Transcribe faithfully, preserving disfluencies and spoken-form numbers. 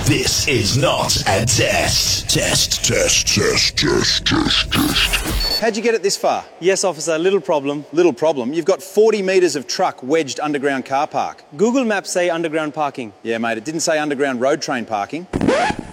This is not a test. Test, test, test, test, test, test. How'd you get it this far? Yes, officer, little problem. Little problem. You've got forty metres of truck wedged underground car park. Google Maps say underground parking. Yeah, mate, it didn't say underground road train parking.